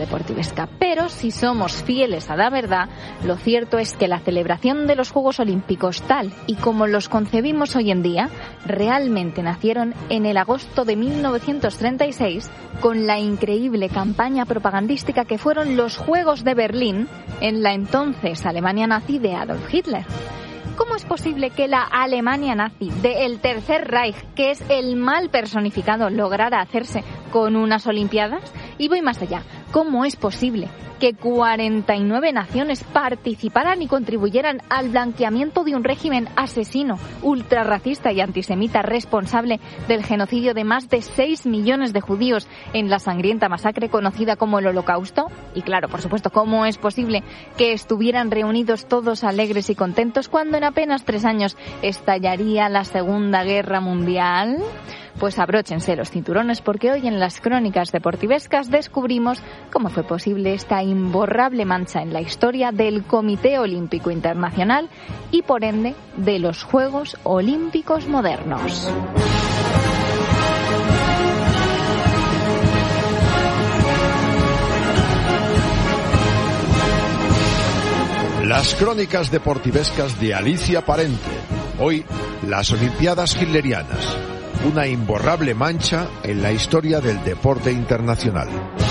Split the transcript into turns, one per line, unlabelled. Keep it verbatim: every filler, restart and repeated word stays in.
deportivesca. Pero si somos fieles a la verdad, lo cierto es que la celebración de los Juegos Olímpicos, tal y como los concebimos hoy en día, realmente nacieron en el agosto de mil novecientos treinta y seis con la increíble campaña propagandística que fueron los Juegos de Berlín en la entonces Alemania nazi de Adolf Hitler. ¿Cómo es posible que la Alemania nazi del Tercer Reich, que es el mal personificado, lograra hacerse con unas Olimpiadas? Y voy más allá. ¿Cómo es posible que cuarenta y nueve naciones participaran y contribuyeran al blanqueamiento de un régimen asesino, ultrarracista y antisemita responsable del genocidio de más de seis millones de judíos en la sangrienta masacre conocida como el Holocausto? Y claro, por supuesto, ¿cómo es posible que estuvieran reunidos todos alegres y contentos cuando en apenas tres años estallaría la Segunda Guerra Mundial? Pues abróchense los cinturones, porque hoy en las crónicas deportivescas descubrimos cómo fue posible esta imborrable mancha en la historia del Comité Olímpico Internacional y, por ende, de los Juegos Olímpicos modernos.
Las crónicas deportivescas de Alicia Parente. Hoy, las Olimpiadas hitlerianas. Una imborrable mancha en la historia del deporte internacional.